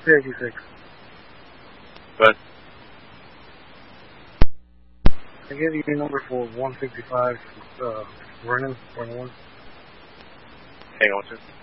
386. Good. I gave you your number for 155, Vernon 1. Hang on, sir.